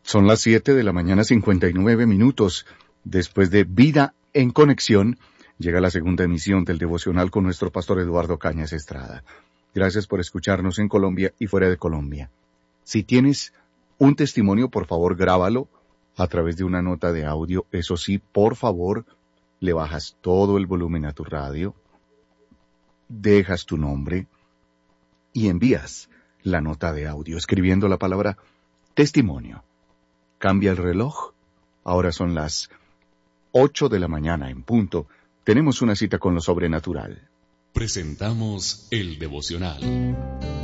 Son las 7:59 a.m. Después de Vida en Conexión, llega la segunda emisión del devocional con nuestro pastor Eduardo Cañas Estrada. Gracias por escucharnos en Colombia y fuera de Colombia. Si tienes un testimonio, por favor, grábalo a través de una nota de audio. Eso sí, por favor, le bajas todo el volumen a tu radio, dejas tu nombre y envías la nota de audio escribiendo la palabra testimonio. Cambia el reloj. Ahora son las 8 de la mañana en punto. Tenemos una cita con lo sobrenatural. Presentamos el devocional.